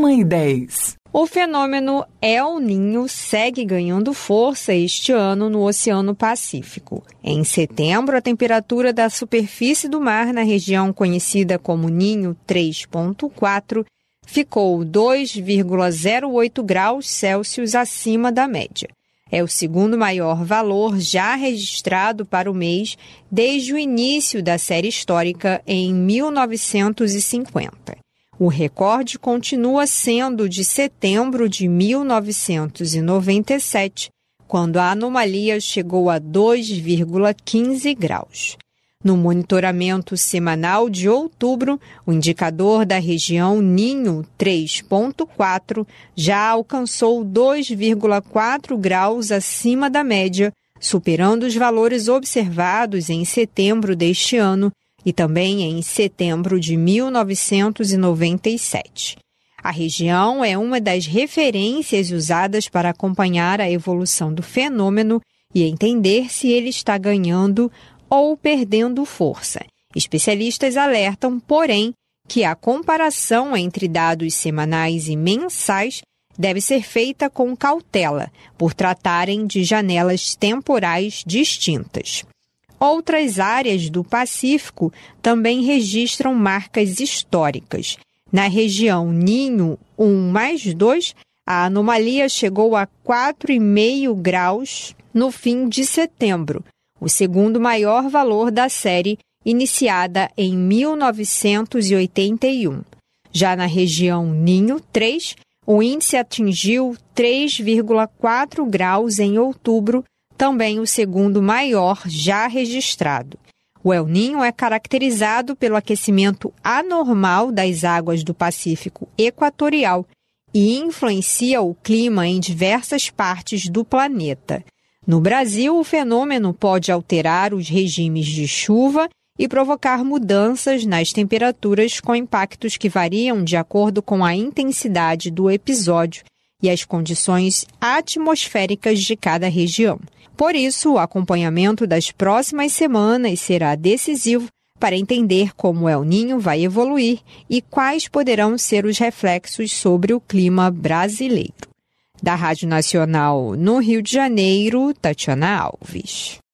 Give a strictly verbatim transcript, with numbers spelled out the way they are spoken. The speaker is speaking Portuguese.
uma e dez. O fenômeno El Niño segue ganhando força este ano no Oceano Pacífico. Em setembro, a temperatura da superfície do mar na região conhecida como Ninho três ponto quatro ficou dois vírgula zero oito graus Celsius acima da média. É o segundo maior valor já registrado para o mês desde o início da série histórica em mil novecentos e cinquenta. O recorde continua sendo de setembro de mil novecentos e noventa e sete, quando a anomalia chegou a dois vírgula quinze graus. No monitoramento semanal de outubro, o indicador da região Ninho três ponto quatro já alcançou dois vírgula quatro graus acima da média, superando os valores observados em setembro deste ano e também em setembro de mil novecentos e noventa e sete. A região é uma das referências usadas para acompanhar a evolução do fenômeno e entender se ele está ganhando ou perdendo força. Especialistas alertam, porém, que a comparação entre dados semanais e mensais deve ser feita com cautela, por tratarem de janelas temporais distintas. Outras áreas do Pacífico também registram marcas históricas. Na região Ninho um mais dois, a anomalia chegou a quatro vírgula cinco graus no fim de setembro, o segundo maior valor da série, iniciada em mil novecentos e oitenta e um. Já na região Ninho três, o índice atingiu três vírgula quatro graus em outubro, também o segundo maior já registrado. O El Niño é caracterizado pelo aquecimento anormal das águas do Pacífico Equatorial e influencia o clima em diversas partes do planeta. No Brasil, o fenômeno pode alterar os regimes de chuva e provocar mudanças nas temperaturas com impactos que variam de acordo com a intensidade do episódio e as condições atmosféricas de cada região. Por isso, o acompanhamento das próximas semanas será decisivo para entender como o El Niño vai evoluir e quais poderão ser os reflexos sobre o clima brasileiro. Da Rádio Nacional no Rio de Janeiro, Tatiana Alves.